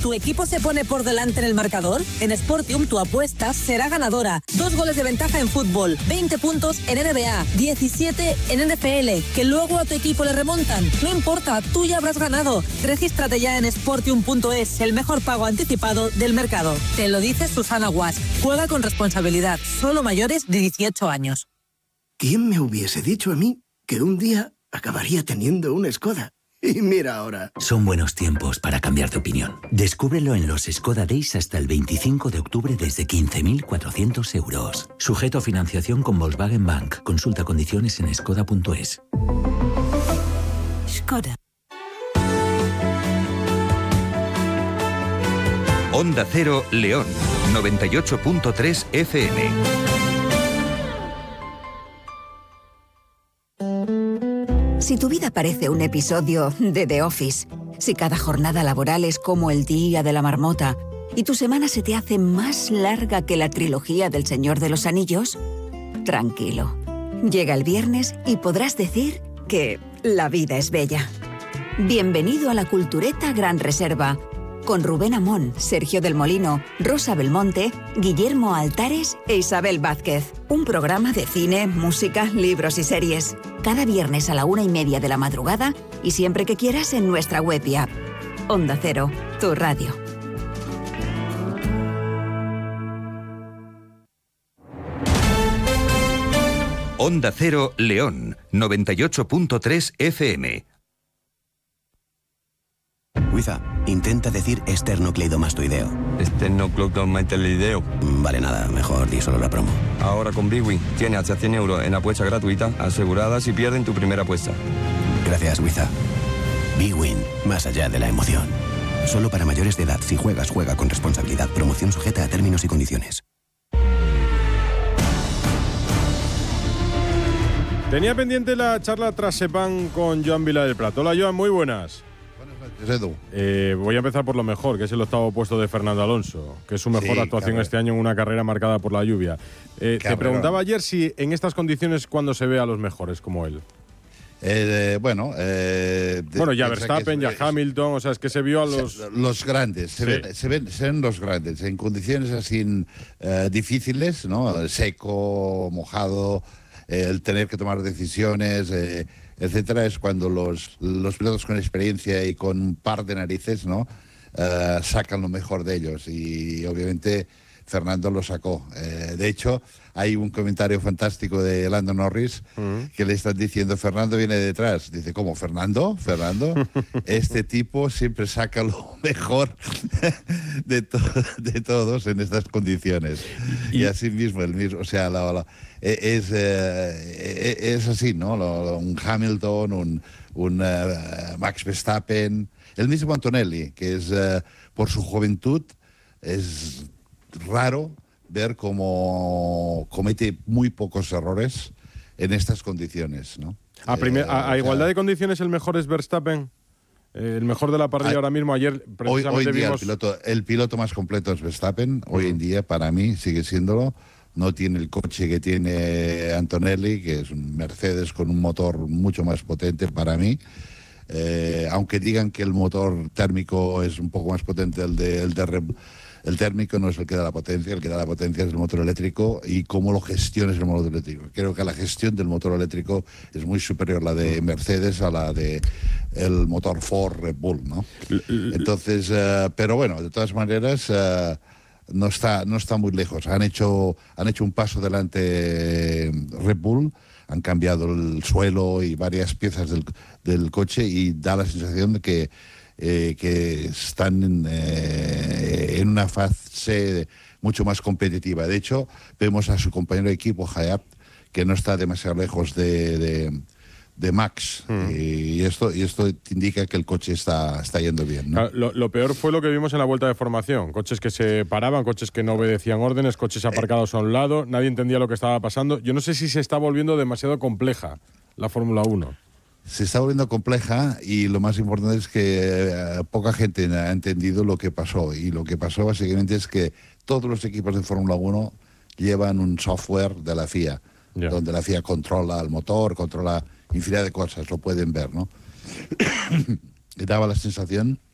¿Tu equipo se pone por delante en el marcador? En Sportium tu apuesta será ganadora. 2 goles de ventaja en fútbol, 20 puntos en NBA, 17 en NFL, que luego a tu equipo le remontan. No importa, tú ya habrás ganado. Regístrate ya en Sportium.es, el mejor pago anticipado del mercado. Te lo dice Susana Guas. Juega con responsabilidad. Solo mayores de 18 años. ¿Quién me hubiese dicho a mí que un día acabaría teniendo una Skoda? Y mira ahora. Son buenos tiempos para cambiar de opinión. Descúbrelo en los Skoda Days hasta el 25 de octubre desde 15.400 euros. Sujeto a financiación con Volkswagen Bank. Consulta condiciones en skoda.es. Skoda. Onda Cero León, 98.3 FM. Si tu vida parece un episodio de The Office, si cada jornada laboral es como el día de la marmota y tu semana se te hace más larga que la trilogía del Señor de los Anillos, tranquilo. Llega el viernes y podrás decir que la vida es bella. Bienvenido a la Cultureta Gran Reserva, con Rubén Amón, Sergio del Molino, Rosa Belmonte, Guillermo Altares e Isabel Vázquez. Un programa de cine, música, libros y series. Cada viernes a la 1:30 de la madrugada y siempre que quieras en nuestra web y app. Onda Cero, tu radio. Onda Cero León, 98.3 FM. Wiza, intenta decir esternocleidomastoideo. Esternocleidomastoideo. Vale, nada, mejor di solo la promo. Ahora con Bwin tiene hasta 100 euros en apuesta gratuita asegurada si pierden tu primera apuesta. Gracias, Wiza. Bwin, más allá de la emoción. Solo para mayores de edad. Si juegas, juega con responsabilidad. Promoción sujeta a términos y condiciones. Tenía pendiente la charla tras Sepang con Joan Vila del Prat. Hola, Joan, muy buenas. Voy a empezar por lo mejor, que es el 8º puesto de Fernando Alonso, que es su mejor actuación este año en una carrera marcada por la lluvia. Te preguntaba ayer si en estas condiciones, ¿cuándo se ve a los mejores como él? Bueno, ya Verstappen, ya Hamilton, o sea, es que se vio a los grandes, se ven los grandes, en condiciones así difíciles, ¿no? Seco, mojado, el tener que tomar decisiones, etcétera, es cuando los pilotos con experiencia y con un par de narices, ¿no? Sacan lo mejor de ellos, y obviamente Fernando lo sacó. De hecho, hay un comentario fantástico de Lando Norris que le están diciendo: Fernando viene detrás. Dice: ¿cómo? ¿Fernando? Este tipo siempre saca lo mejor de todos en estas condiciones. Y así mismo, o sea, es así, ¿no? Un Hamilton, un Max Verstappen, el mismo Antonelli, que es por su juventud, es raro ver cómo comete muy pocos errores en estas condiciones, ¿no? A igualdad de condiciones, el mejor es Verstappen, el mejor de la parrilla ahora mismo. Ayer precisamente hoy día vimos... el piloto más completo es Verstappen. Hoy en día, para mí, sigue siéndolo. No tiene el coche que tiene Antonelli, que es un Mercedes con un motor mucho más potente para mí. Aunque digan que el motor térmico es un poco más potente el de Red Bull, el térmico no es el que da la potencia, el que da la potencia es el motor eléctrico y cómo lo gestiones el motor eléctrico. Creo que la gestión del motor eléctrico es muy superior a la de Mercedes a la de el motor Ford Red Bull, ¿no? Entonces, pero bueno, de todas maneras, no está muy lejos. Han hecho un paso delante Red Bull, han cambiado el suelo y varias piezas del coche, y da la sensación de que están en una fase mucho más competitiva. De hecho, vemos a su compañero de equipo, Hayat, que no está demasiado lejos de Max, y esto indica que el coche está yendo bien, ¿no? Lo peor fue lo que vimos en la vuelta de formación: coches que se paraban, coches que no obedecían órdenes, coches aparcados a un lado, nadie entendía lo que estaba pasando. Yo no sé si se está volviendo demasiado compleja la Fórmula 1. Se está volviendo compleja, y lo más importante es que poca gente ha entendido lo que pasó. Y lo que pasó básicamente es que todos los equipos de Fórmula 1 llevan un software de la FIA, donde la FIA controla el motor, controla infinidad de cosas, lo pueden ver, ¿no? Y daba la sensación